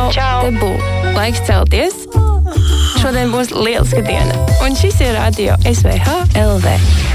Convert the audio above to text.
Te bū. Laiks celties. Šodien būs lieliska diena. Un šis ir Radio SVH LV.